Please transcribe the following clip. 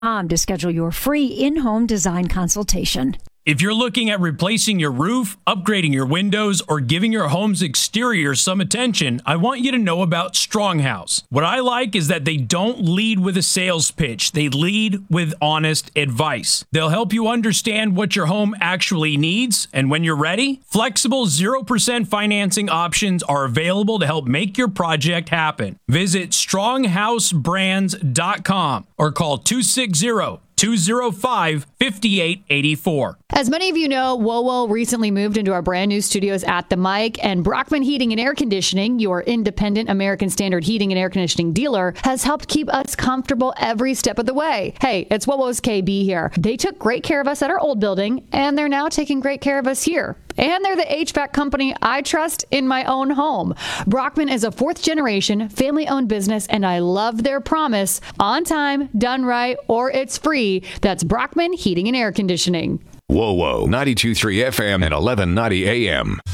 to schedule your free in-home design consultation. If you're looking at replacing your roof, upgrading your windows, or giving your home's exterior some attention, I want you to know about Stronghouse. What I like is that they don't lead with a sales pitch. They lead with honest advice. They'll help you understand what your home actually needs, and when you're ready, flexible 0% financing options are available to help make your project happen. Visit StronghouseBrands.com or call 260-205-5884. As many of you know, WoWo recently moved into our brand new studios at the Mic, and Brockman Heating and Air Conditioning, your independent American Standard heating and air conditioning dealer, has helped keep us comfortable every step of the way. Hey, it's WoWo's KB here. They took great care of us at our old building, and they're now taking great care of us here. And they're the HVAC company I trust in my own home. Brockman is a fourth-generation, family-owned business, and I love their promise: on time, done right, or it's free. That's Brockman Heating and Air Conditioning. Whoa, 92.3 FM and 1190 AM.